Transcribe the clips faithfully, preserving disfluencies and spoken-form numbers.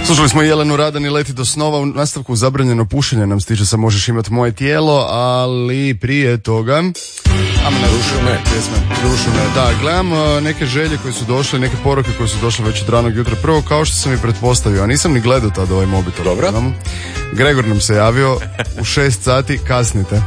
Slušali smo Jelenu Radan i Leti do snova. U nastavku zabranjeno pušenje nam stiže sa Možeš imati moje tijelo, ali prije toga Amo ne rušu me, pjesme, rušu me. Da, gledam uh, neke želje koje su došle, neke poruke koje su došle već od ranog jutra. Prvo, kao što sam i pretpostavio, a nisam ni gledao tada ovaj mobitel. Dobro. Gregor nam se javio u šest sati, kasnite.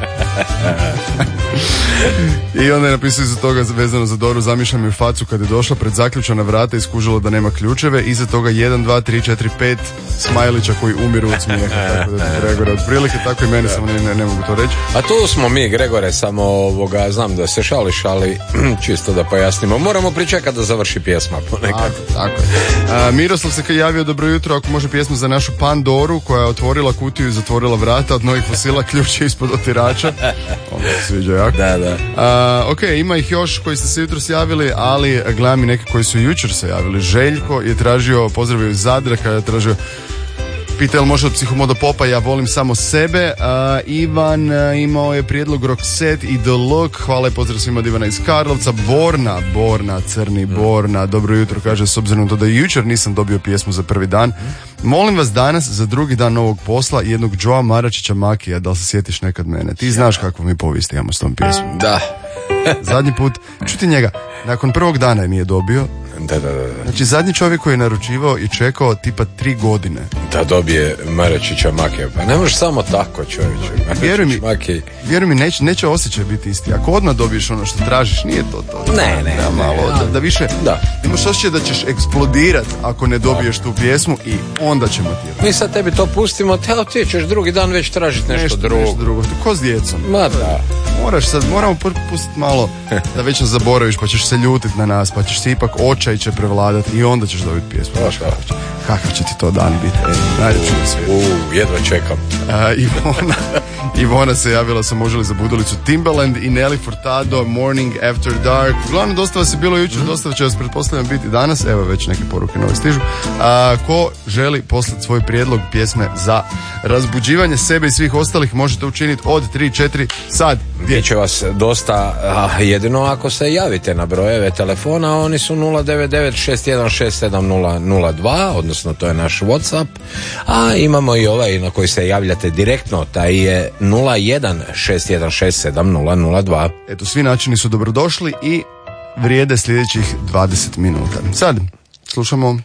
I onda je napisao iza toga vezano za Doru, zamišljam ju facu kad je došla pred zaključana vrata i skužila da nema ključeve. Iza toga jedan, dva, tri, četiri, pet smajlića koji umiru od smijeha. Tako da Gregore, otprilike tako i meni, samo ne, ne, ne mogu to reći. A tu smo mi, Gregore, samo ovoga, znam da se šališ, ali čisto da pojasnimo. Moramo pričekati da završi pjesma ponekad. Tako, tako. A, Miroslav se javio, dobro jutro, ako može pjesmu za našu Pandoru koja je otvorila kutiju i zatvorila vrata od novih fosila, ključ je ispod otirača. Ovo se sviđa jako. Da, da. A, ok, ima ih još koji ste se jutros javili, ali gledam i neke koji su jučer se javili. Željko je tražio, pozdravio iz Zadra, kada je tražio, pita jel može od Psihomoda Popa, ja volim samo sebe. A, Ivan a, imao je prijedlog Roxette i The Look, hvala i pozdrav svima od Ivana iz Karlovca. Borna, Borna, crni Borna, dobro jutro, kaže, s obzirom na to da jučer nisam dobio pjesmu za prvi dan. Molim vas danas za drugi dan novog posla jednog Joea Maračića Makija, da li se sjetiš nekad mene? Ti znaš kakvu mi povijest imamo s tom pjesmom. Da. Zadnji put, čuti njega, nakon prvog dana je nije dobio. Da, da, da. Znači zadnji čovjek koji je naručivao i čekao tipa tri godine da dobije Maračića Makija. Pa ne može samo tako, čovječe. Vjeruj mi, vjeruj mi neće, neće osjećaj biti isti. Ako odmah dobiješ ono što tražiš, nije to to. Ne, ne, da, malo, ne, da, da više, da. Imaš osjećaj da ćeš eksplodirat ako ne dobiješ tu pjesmu i onda ćemo ti. Mi sad tebi to pustimo, te ti ćeš drugi dan već tražiti nešto, nešto drugo. Nešto drugo, ko s djecom. Ma da. Moraš sad, moramo pustiti malo da već nas zaboraviš, pa ćeš se ljutit na nas, pa ćeš se ipak očaj će prevladati i onda ćeš dobiti pjesmu. Znaš kakav će, kakav će ti to dan biti. E, najljepši na svijetu. U, jedva čekam. A, Ivona, Ivona se javila sa Može li za budulicu Timbaland i Nelly Furtado Morning After Dark. Uglavnom, dosta vas je bilo jučer, dosta će vas pretpostavljam biti danas. Evo već neke poruke nove stižu. A, ko želi poslati svoj prijedlog pjesme za razbuđivanje sebe i svih ostalih, možete učiniti od tri četiri sad. Gdje će vas dosta, a, jedino ako se javite na brojeve telefona, oni su nula devet devet šest jedan šest sedam nula nula dva, odnosno to je naš WhatsApp, a imamo i ovaj na koji se javljate direktno, taj je nula jedan šest jedan šest sedam nula nula dva. Eto, svi načini su dobrodošli i vrijede sljedećih dvadeset minuta. Sad slušamo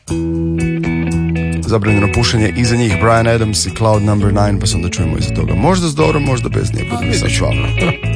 zabranjeno pušenje, iza njih Bryan Adams i Cloud Number nine, pa se onda čujemo iza toga. Možda s dobro, možda bez nje, budemo sad čvalno.